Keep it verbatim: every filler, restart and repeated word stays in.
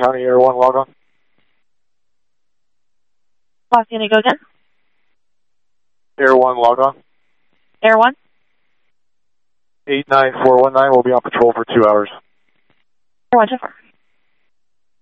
County, Air one, log on. Los Angeles, go again. Air one, log on. Air one. eight nine four one nine will be on patrol for two hours. Air one, two four.